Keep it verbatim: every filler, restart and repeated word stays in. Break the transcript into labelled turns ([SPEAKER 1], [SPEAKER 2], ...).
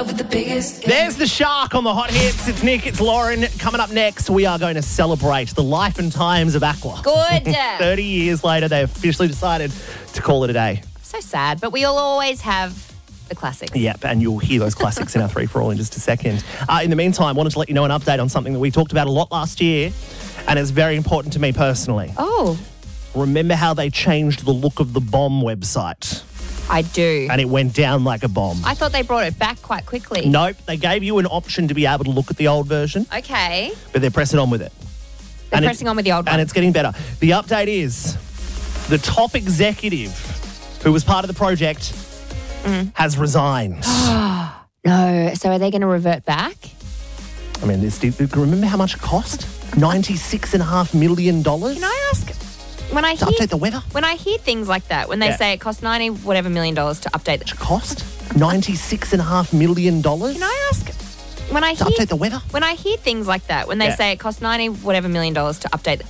[SPEAKER 1] love with the biggest.
[SPEAKER 2] There's the shark on the hot hits. It's Nick, it's Lauren. Coming up next, we are going to celebrate the life and times of Aqua.
[SPEAKER 3] Good.
[SPEAKER 2] thirty years later, they officially decided to call it a day.
[SPEAKER 3] So sad, but we'll always have the classics.
[SPEAKER 2] Yep, and you'll hear those classics in our three for all in just a second. Uh, in the meantime, wanted to let you know an update on something that we talked about a lot last year, and it's very important to me personally.
[SPEAKER 3] Oh,
[SPEAKER 2] Remember how they changed the look of the bomb website?
[SPEAKER 3] I do.
[SPEAKER 2] And it went down like a bomb.
[SPEAKER 3] I thought they brought it back quite quickly.
[SPEAKER 2] Nope, they gave you an option to be able to look at the old version,
[SPEAKER 3] Okay.
[SPEAKER 2] but they're pressing on with it.
[SPEAKER 3] They're
[SPEAKER 2] And it-
[SPEAKER 3] pressing on with the old one.
[SPEAKER 2] And it's getting better. The update is the top executive who was part of the project has resigned.
[SPEAKER 3] No. So are they going to revert back?
[SPEAKER 2] I mean, this, remember how much it cost? ninety-six point five million dollars?
[SPEAKER 3] Can I ask, when I
[SPEAKER 2] To
[SPEAKER 3] hear
[SPEAKER 2] update the weather?
[SPEAKER 3] when I hear things like that, when they
[SPEAKER 2] Yeah.
[SPEAKER 3] say it costs ninety whatever million dollars to update the,
[SPEAKER 2] Cost? ninety-six point five million dollars?
[SPEAKER 3] Can I ask, when I
[SPEAKER 2] To
[SPEAKER 3] hear
[SPEAKER 2] update the weather?
[SPEAKER 3] when I hear things like that, when they
[SPEAKER 2] Yeah.
[SPEAKER 3] say it costs ninety whatever million dollars to update the,